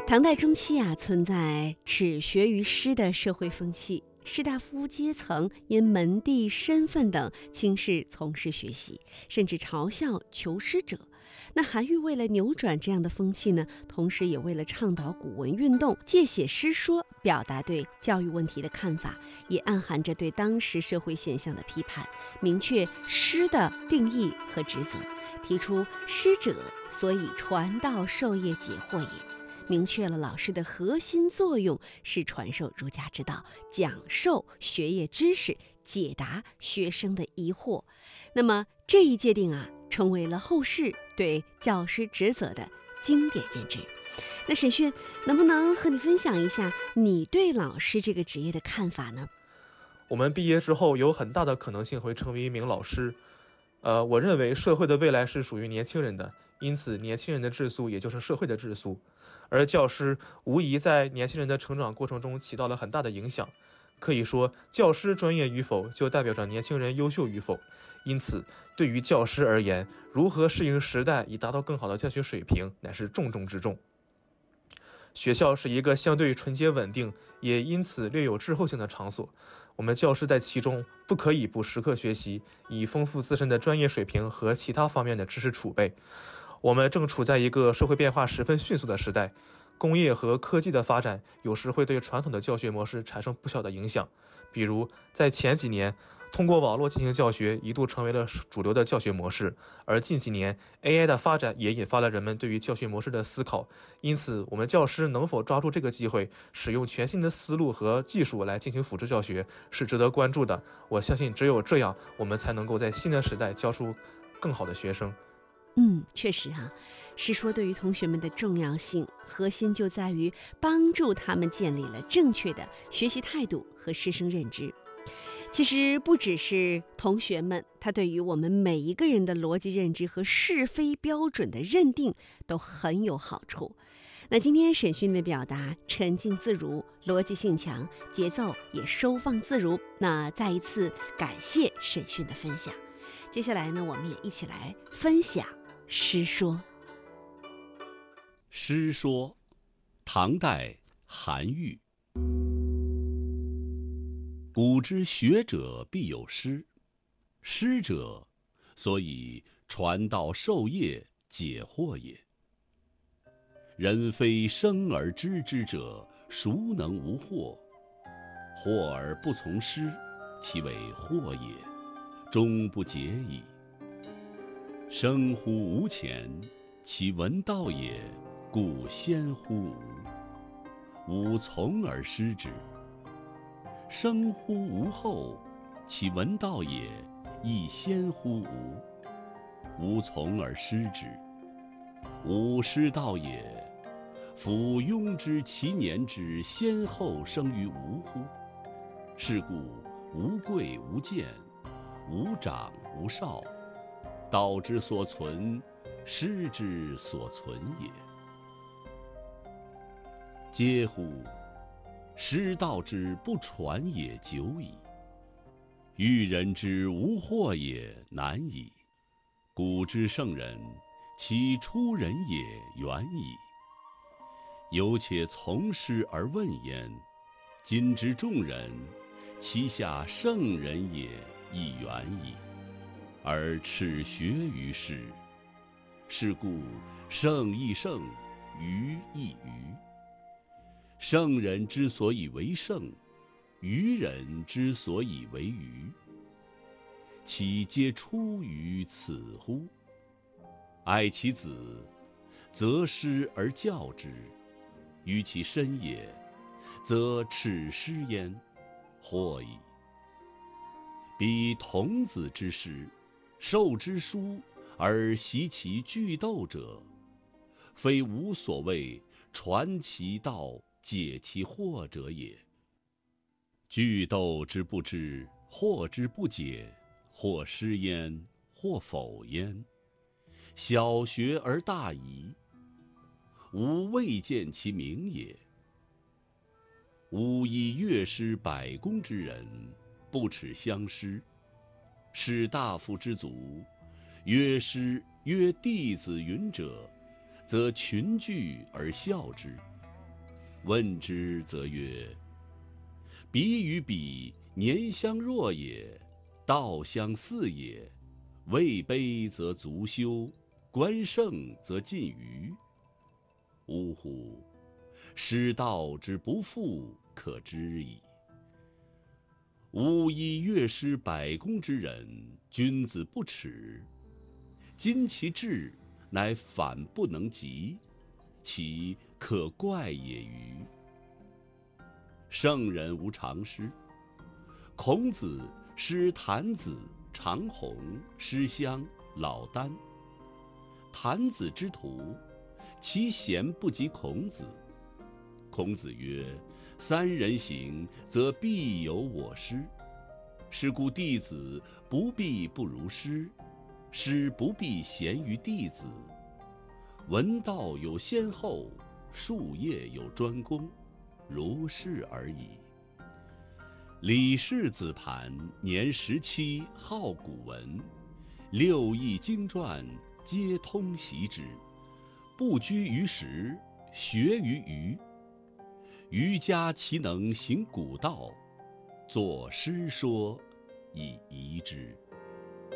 唐代中期存在耻学于师的社会风气，士大夫阶层因门第身份等轻视从事学习，甚至嘲笑求师者。那韩愈为了扭转这样的风气呢，同时也为了倡导古文运动，借写诗说，表达对教育问题的看法，也暗含着对当时社会现象的批判，明确师的定义和职责，提出师者，所以传道授业解惑也，明确了老师的核心作用是传授儒家之道，讲授学业知识，解答学生的疑惑。那么这一界定成为了后世对教师职责的经典认知。那沈迅，能不能和你分享一下你对老师这个职业的看法呢？ 我们毕业之后有很大的可能性会成为一名老师。我认为社会的未来是属于年轻人的，因此年轻人的质素也就是社会的质素。而教师无疑在年轻人的成长过程中起到了很大的影响。可以说，教师专业与否就代表着年轻人优秀与否。因此，对于教师而言，如何适应时代以达到更好的教学水平，乃是重中之重。学校是一个相对纯洁稳定，也因此略有滞后性的场所。我们教师在其中不可以不时刻学习，以丰富自身的专业水平和其他方面的知识储备。我们正处在一个社会变化十分迅速的时代，工业和科技的发展有时会对传统的教学模式产生不小的影响。比如在前几年，通过网络进行教学一度成为了主流的教学模式，而近几年 AI 的发展也引发了人们对于教学模式的思考。因此，我们教师能否抓住这个机会，使用全新的思路和技术来进行辅助教学，是值得关注的。我相信只有这样，我们才能够在新的时代教出更好的学生。 确实师说对于同学们的重要性，核心就在于帮助他们建立了正确的学习态度和师生认知。其实不只是同学们，他对于我们每一个人的逻辑认知和是非标准的认定都很有好处。那今天沈迅的表达沉静自如，逻辑性强，节奏也收放自如。那再一次感谢沈迅的分享。接下来呢，我们也一起来分享诗说。 诗说，唐代韩愈。古之学者必有师，师者，所以传道授业解惑也。人非生而知之者，孰能无惑？惑而不从师，其为惑也，终不解矣。生乎吾前，其闻道也，故先乎吾。吾从而师之。生乎吾后，其闻道也，亦先乎吾。吾从而师之。吾师道也，夫庸知其年之先后生于吾乎？是故无贵无贱，无长无少，道之所存，师之所存也。嗟乎！师道之不传也久矣，育人之无惑也难矣。古之圣人，其出人也远矣。犹且从师而问焉，今之众人，其下圣人也亦远矣，而耻学于师。是故圣亦圣，愚亦愚。圣人之所以为圣，愚人之所以为愚，其皆出于此乎？爱其子，择师而教之；于其身也，则耻师焉，惑矣。彼童子之师，授之书而习其句读者，非吾所谓传其道解其惑者也。句读之不知，惑之不解，或师焉，或否焉。小学而大遗，吾未见其明也。吾以乐师百工之人，不耻相师。士大夫之族，乐师曰弟子云者，则群聚而笑之。 问之则曰：彼与彼年相若也，道相似也。位卑则足羞，官盛则近谀。呜呼！失道之不复，可知矣。吾以乐师百工之人，君子不耻。今其志，乃反不能及，其可怪也歟。圣人无常师。孔子师谭子、长虹、师襄、老聃。谭子之徒，其贤不及孔子。孔子曰：三人行，则必有我师。是故弟子不必不如师，师不必贤于弟子。闻道有先后，术业有专攻，如是而已。李氏子盘年17，好古文，6艺经传，皆通习之。不拘于时，学于余。余嘉其能行古道，作诗说以遗之。